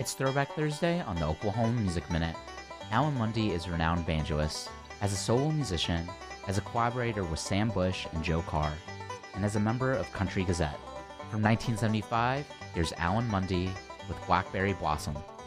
It's Throwback Thursday on the Oklahoma Music Minute. Alan Mundy is a renowned banjoist, as a solo musician, as a collaborator with Sam Bush and Joe Carr, and as a member of Country Gazette. From 1975, here's Alan Mundy with Blackberry Blossom.